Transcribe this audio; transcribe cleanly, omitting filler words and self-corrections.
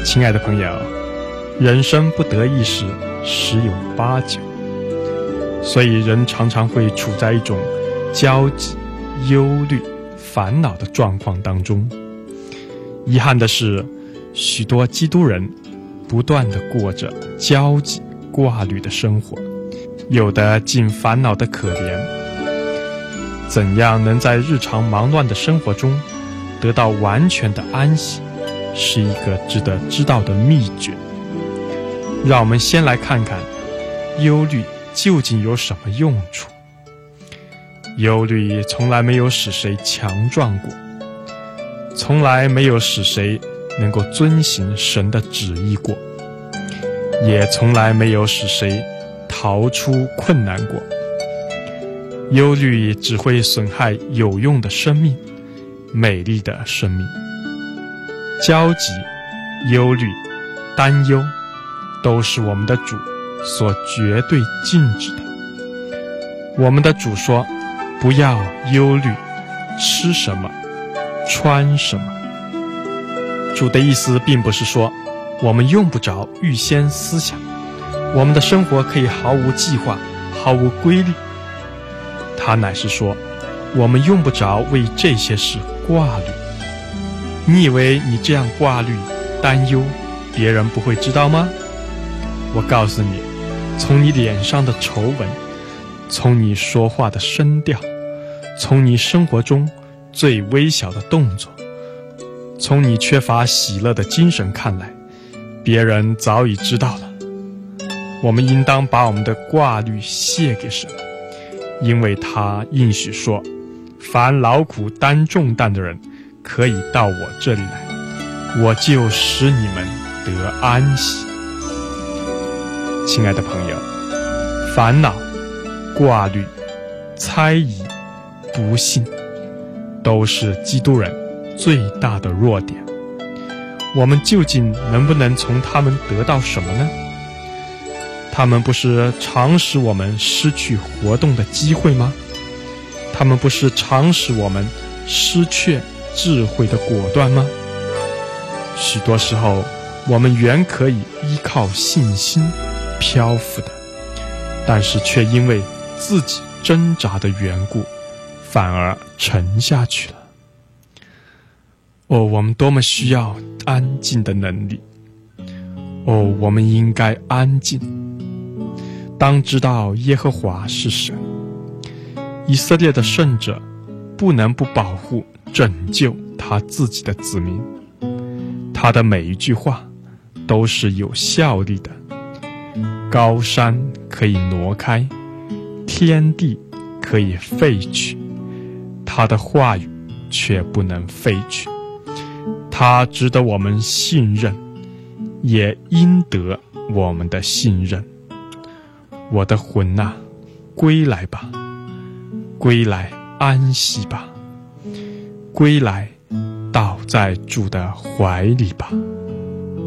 亲爱的朋友，人生不得意时，十有八九，所以人常常会处在一种焦急、忧虑、烦恼的状况当中。遗憾的是，许多基督人不断地过着焦急、挂虑的生活，有的竟烦恼的可怜。怎样能在日常忙乱的生活中得到完全的安息，是一个值得知道的秘诀。让我们先来看看忧虑究竟有什么用处。忧虑从来没有使谁强壮过，从来没有使谁能够遵行神的旨意过，也从来没有使谁逃出困难过。忧虑只会损害有用的生命，美丽的生命。焦急、忧虑、担忧都是我们的主所绝对禁止的。我们的主说，不要忧虑吃什么穿什么。主的意思并不是说我们用不着预先思想，我们的生活可以毫无计划，毫无规律。他乃是说，我们用不着为这些事挂虑。你以为你这样挂虑担忧，别人不会知道吗？我告诉你，从你脸上的皱纹，从你说话的声调，从你生活中最微小的动作，从你缺乏喜乐的精神看来，别人早已知道了。我们应当把我们的挂虑卸给神，因为他应许说，凡劳苦担重担的人可以到我这里来，我就使你们得安息。亲爱的朋友，烦恼、挂虑、猜疑、不信，都是基督人最大的弱点。我们究竟能不能从他们得到什么呢？他们不是常使我们失去活动的机会吗？他们不是常使我们失去智慧的果断吗？许多时候，我们原可以依靠信心漂浮的，但是却因为自己挣扎的缘故，反而沉下去了。哦，我们多么需要安静的能力！哦，我们应该安静。当知道耶和华是神，以色列的圣者不能不保护、拯救他自己的子民。他的每一句话都是有效力的。高山可以挪开，天地可以废去，他的话语却不能废去。他值得我们信任，也应得我们的信任。我的魂啊，归来吧，归来安息吧，归来倒在主的怀里吧。